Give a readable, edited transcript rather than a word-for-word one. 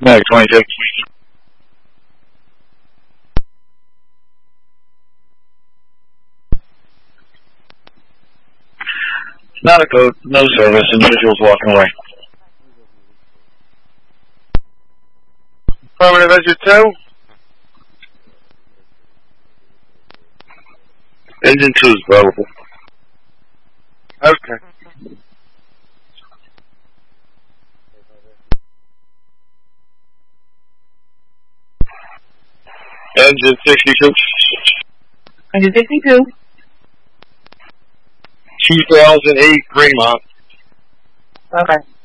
Mag 22. Not a code, no service, individuals walking away. Affirmative, Engine 2. Engine 2 is available. Okay. Engine 62. Engine 62. 2008 Fremont. Okay.